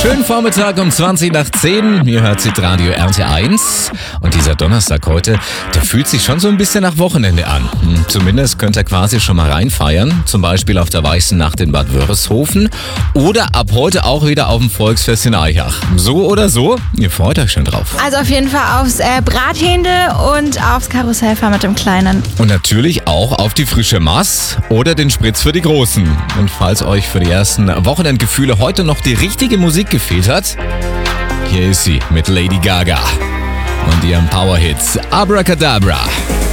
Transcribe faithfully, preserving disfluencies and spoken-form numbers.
Schönen Vormittag um zwanzig nach zehn. Ihr hört Radio R T eins. Und dieser Donnerstag heute, der fühlt sich schon so ein bisschen nach Wochenende an. Hm, zumindest könnt ihr quasi schon mal reinfeiern. Zum Beispiel auf der Weißen Nacht in Bad Wörishofen. Oder ab heute auch wieder auf dem Volksfest in Aichach. So oder so, ihr freut euch schon drauf. Also auf jeden Fall aufs äh, Brathähnle und aufs Karussellfahren mit dem Kleinen. Und natürlich auch auf die frische Maß oder den Spritz für die Großen. Und falls euch für die ersten Wochenendgefühle heute noch die richtige Musik gefehlt hat, hier ist sie mit Lady Gaga und ihrem Powerhit Abracadabra.